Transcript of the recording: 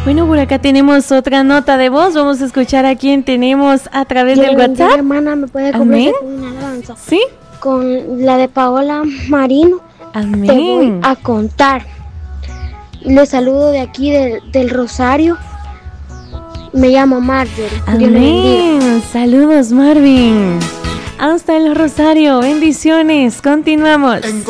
Bueno, por acá tenemos otra nota de voz. Vamos a escuchar a quién tenemos a través del WhatsApp. Hermana, ¿me puede complacer con una alabanza? Sí. Con la de Paola Marino. Amén. Te voy a contar. Les saludo de aquí del Rosario. Me llamo Marjorie. Amén. Saludos, Marvin. Hasta el Rosario. Bendiciones. Continuamos.